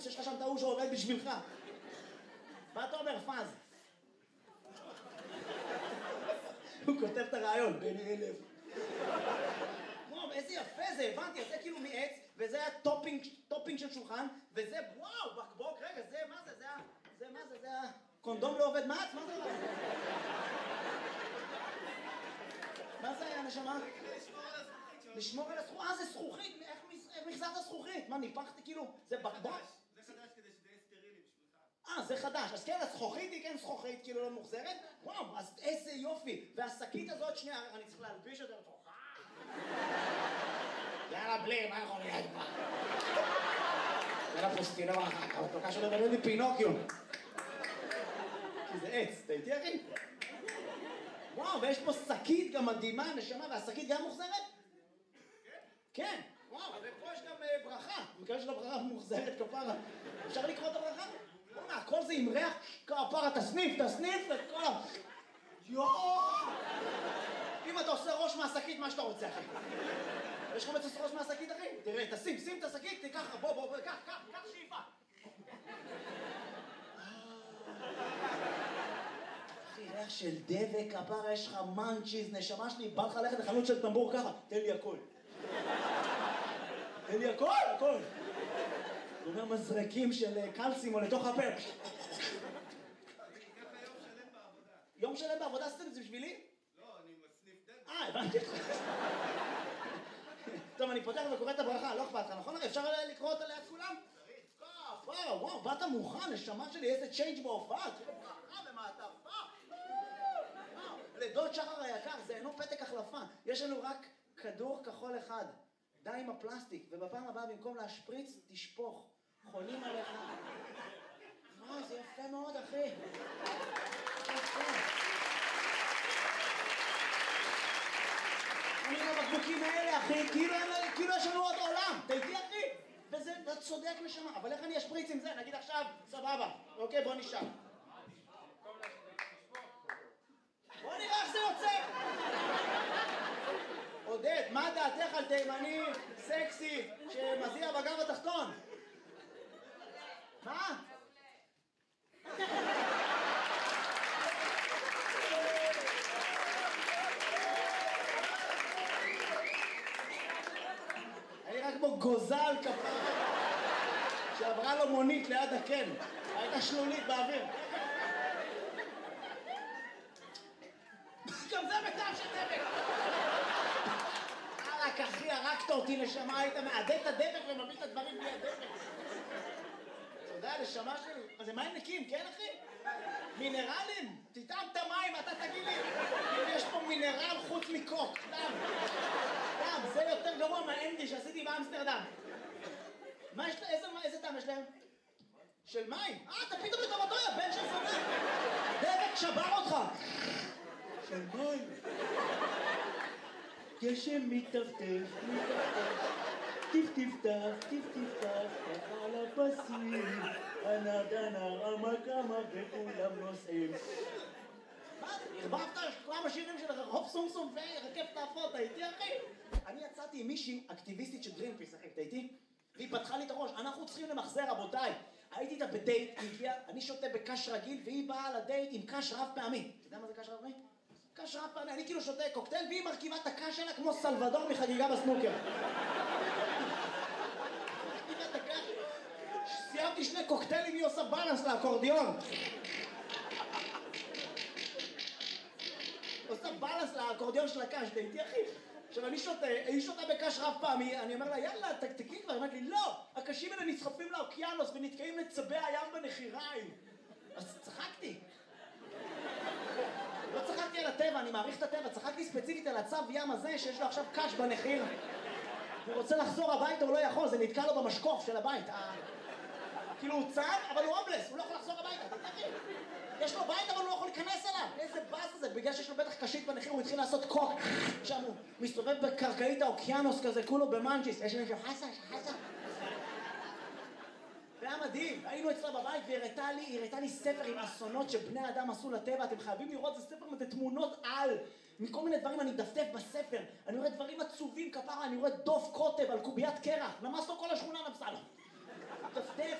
בנאצ'יס, יש לך שם טעו שעובד בשבילך. מה אתה אומר, פאז? הוא כותב את הרעיון, בין 1000. וואו, איזה יפה זה, הבנתי, זה כאילו מעץ, וזה היה טופינג של שולחן, וזה, וואו, בקבוק, רגע, זה, מה זה? זה מה זה? זה הקונדום לא עובד מעץ? מה זה? מה זה היה, נשמה? לשמור על הזכוכית. זה זכוכית, איך מחזרת זכוכית? מה, ניפחתי כאילו, זה בקבוק? זה חדש כדי שזה יהיה סטרילי בשבילך. זה חדש, אז כן, הזכוכית היא כן זכוכית, כאילו לא מוחזרת. וואו, אז איזה יופי. והשקית הזאת, שנייה, אני צריך להלביש יותר תוכה. יאללה, בלי, מה יכול להיות כבר? יאללה, פוסטינו אחר כך, הוא קשה לדבר לי פינוקיו. כי זה עץ, אתה איתי אחי? וואו, ויש פה שקית גם מדהימה, נשמה, והשקית גם מוחזרת? כן, וואו, ופה יש גם ברכה. מקווה של הברכה מוחזרת כפרה. אפשר לקרוא את הברכה? בוא'נה, הכל זה עם ריח כפרה, תסניף, וכל ה... יואו! אם אתה עושה ראש מהשקית, מה שאתה רוצה, אחי? יש לך מצוס ראש מהשקית, אחי? תראה, שים את השקית, תיקח, בוא, קח שאיפה. אחי, ריח של דבק, כפרה, יש לך מנצ'יז, נשמה שלי, בא לך ללכת לחנות של טמבור ככה, תן לי הכל. תן לי הכל. הוא אומר מזרקים של קלסים או לתוך הפה. יום שלם בעבודה עשיתם את זה בשבילי? לא, אני מסניף דלת. הבנתי אותך. טוב, אני פותח וקורא את הברכה, לא אכפת לך, נכון? אפשר לקרוא אותה ליד כולם? וואו, באת מוכן, נשמה שלי, איזה צ'יינג' בהופעה, כאילו ברכה במעטפה. לדוד שחר היקר, זה אינו פתק החלפה, יש לנו רק כדור כחול אחד, די עם הפלסטיק, ובפעם הבאה במקום להשפריץ, תשפוך, חולים עליך. וואו, זה יפה מאוד, אחי. אני בבקבוקים האלה, אחי, כאילו יש לנו עוד עולם, אתה איתי, אחי? וזה, אתה צודק נשמה, אבל איך אני אשפריץ עם זה? נגיד עכשיו, סבבה, אוקיי, בוא נשאר. בוא נראה איך זה יוצא. עודד, מה דעתך על תימני סקסי שמזיע בגב התחתון? מה? אני רק כמו גוזל כפרה שעברה לו מונית ליד הקן, הייתה שלולית באוויר. גם זה בטעם של דבק. רק אחי, הרגת אותי נשמה, היית מעדד את הדבק ומביא את הדברים בלי הדבק. אתה יודע, נשמה שלי, אז זה מים נקיים, כן אחי? מינרלים? תטעם את המים, אתה תגיד לי אם יש פה מינרל חוץ מקוק, סתם, זה יותר גרוע מהאנדי שעשיתי באמסטרדם. מה יש להם? איזה טעם יש להם? של מים? אתה פתאום לטובתו, יא בן של פנה. דבק שבר אותך. של מים. גשם מטפטף, טפטף, ככה על הפסים, הנר, המקמה וכולם נוסעים. מה? הרבבת כמה שירים של רחוב סום ורכב תעפות, הייתי אחי? אני יצאתי עם מישהי אקטיביסטית של גרינפיס, אחי, הייתי? והיא פתחה לי את הראש, אנחנו צריכים למחזר רבותיי. הייתי איתה בדייט, אני שותה בקש רגיל, והיא באה לדייט עם קש רב פעמי. אתה יודע מה זה קש רב פעמי? קש רב פעמי, אני כאילו שותה קוקטייל, והיא מרכיבה את הקש שלה כמו סלבדור מחגיגה בסנוקר. סיימתי 2 קוקטיילים, היא עושה בלנס לאקורדיון. עושה בלנס לאקורדיון של הקש, דייתי אחי. עכשיו אני שותה, היא שותה בקש רב פעמי, אני אומר לה, יאללה, תקתקי כבר, היא אומרת לי, לא, הקשים האלה נסחפים לאוקיינוס ונתקעים לצבי הים בנחיריים. אז צחקתי. לא צחקתי על הטבע, אני מעריך את הטבע, צחקתי ספציפית על הצב ים הזה שיש לו עכשיו קש בנחיר. הוא רוצה לחזור הביתה, הוא לא יכול, זה נתקע לו במשקוף של הבית. כאילו הוא צב, אבל הוא הומלס, הוא לא יכול לחזור הביתה, אתה תכף. יש לו בית, אבל הוא לא יכול להיכנס אליו. איזה באס זה, בגלל שיש לו בטח קשית בנחיר, הוא התחיל לעשות קוק. שם הוא מסתובב בקרקעית האוקיינוס כזה, כולו במנג'יס. יש מישהו, חסה. זה היה מדהים, היינו אצלה בבית והיא הראתה לי ספר עם אסונות שבני אדם עשו לטבע, אתם חייבים לראות, זה ספר עם תמונות על, מכל מיני דברים אני מדפדף בספר, אני רואה דברים עצובים כפרה, אני רואה דוב קוטב על קוביית קרח, נמס לו כל השכונה נפסה לו. דפדף,